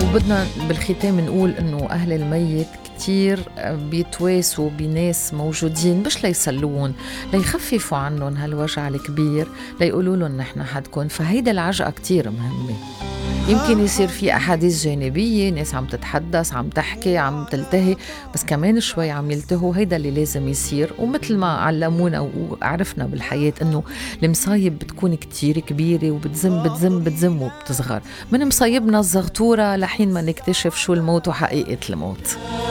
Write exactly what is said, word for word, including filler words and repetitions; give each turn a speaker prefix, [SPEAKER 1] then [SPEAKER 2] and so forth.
[SPEAKER 1] وبدنا بالختام نقول إنه أهل الميت كتير بيتواسوا بناس موجودين مش ليسلون، ليخففوا عنهم هالوجع الكبير، ليقولوا لهم نحن حدكن. فهيدا العجقة كتير مهمة. يمكن يصير في أحاديث جانبية، ناس عم تتحدث، عم تحكي، عم تلتهي، بس كمان شوي عم يلتهوا. هيدا اللي لازم يصير. ومثل ما علمونا وعرفنا بالحياة إنه المصايب بتكون كتير كبيرة وبتزم بتزم بتزم وبتصغر. من مصايبنا الزغطورة لحين ما نكتشف شو الموت وحقيقة الموت.